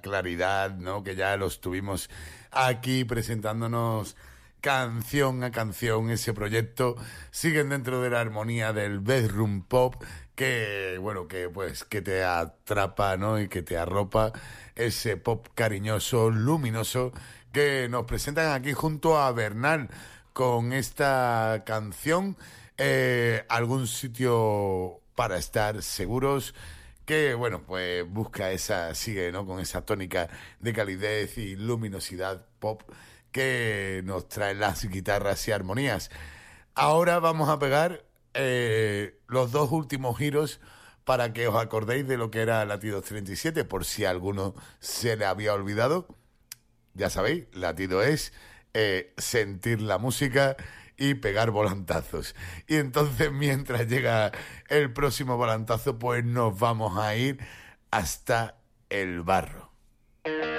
claridad, ¿no? Que ya los tuvimos aquí presentándonos canción a canción. Ese proyecto siguen dentro de la armonía del bedroom pop que, bueno, que pues que te atrapa, ¿no? Y que te arropa, ese pop cariñoso, luminoso que nos presentan aquí junto a Bernal con esta canción, algún sitio para estar seguros, que bueno, pues busca esa, sigue, ¿no? Con esa tónica de calidez y luminosidad pop que nos traen las guitarras y armonías. Ahora vamos a pegar los dos últimos giros para que os acordéis de lo que era Latidos 37, por si a alguno se le había olvidado. Ya sabéis, latido es sentir la música y pegar volantazos. Y entonces, mientras llega el próximo volantazo, pues nos vamos a ir hasta el barro.